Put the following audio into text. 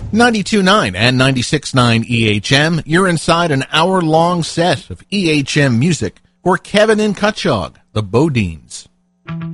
92.9 and 96.9 EHM, you're inside an hour-long set of EHM music for Kevin and Cutchog, the Bodines.